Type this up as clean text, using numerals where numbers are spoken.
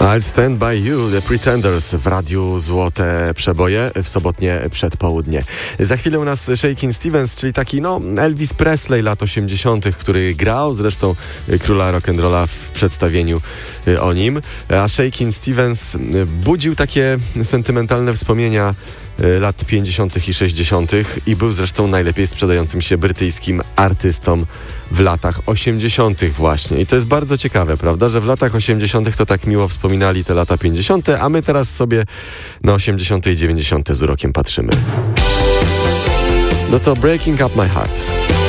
I'll Stand By You, The Pretenders w Radiu Złote Przeboje w sobotnie przedpołudnie. Za chwilę u nas Shakin' Stevens, czyli taki Elvis Presley lat 80., który grał zresztą króla rock'n'rolla w przedstawieniu o nim. A Shakin' Stevens budził takie sentymentalne wspomnienia lat 50. i 60. i był zresztą najlepiej sprzedającym się brytyjskim artystą w latach 80. właśnie. I to jest bardzo ciekawe, prawda, że w latach 80. to tak miło wspominali te lata 50., a my teraz sobie na 80. i 90. z urokiem patrzymy. No to Breaking Up My Heart.